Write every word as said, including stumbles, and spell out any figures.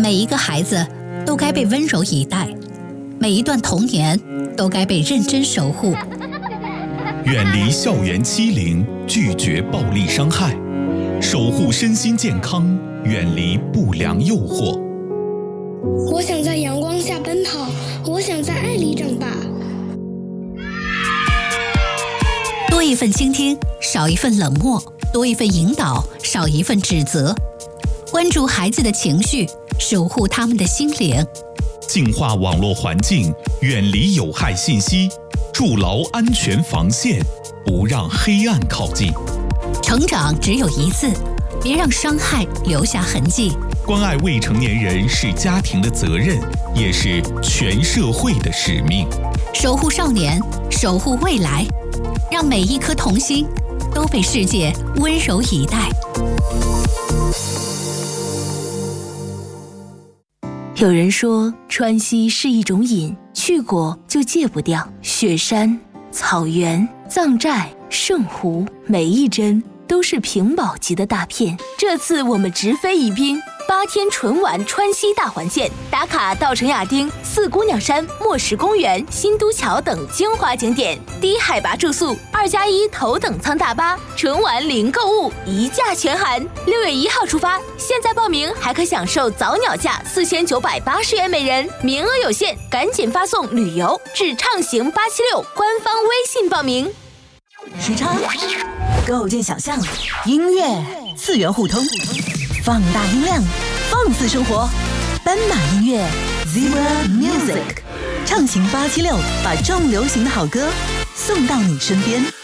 每一个孩子都该被温柔以待，每一段童年都该被认真守护。 远离校园欺凌，拒绝暴力伤害，守护身心健康，远离不良诱惑。 我想在阳光下奔跑，我想在爱里长大。 多一份倾听，少一份冷漠；多一份引导，少一份指责。关注孩子的情绪，守护他们的心灵。 净化网络环境，远离有害信息，筑牢安全防线，不让黑暗靠近。 成长只有一次，别让伤害留下痕迹。 关爱未成年人是家庭的责任，也是全社会的使命。 守护少年，守护未来，让每一颗童心都被世界温柔以待。 有人说，川西是一种瘾，去过就戒不掉。雪山、草原、藏寨、圣湖，每一帧都是屏保级的大片。这次我们直飞宜宾，八天纯玩川西大环线，打卡稻城亚丁、四姑娘山、莫石公园、新都桥等精华景点，低海拔住宿，二加一头等舱大巴，纯玩零购物，一价全含。六月一号出发，现在报名还可享受早鸟价四千九百八十元每人，名额有限，赶紧发送旅游至畅行八七六官方微信报名。 时差构建想象，音乐次元互通，放大音量，放肆生活。斑马音乐 Zebra Music 畅行八七六，把重流行的好歌送到你身边。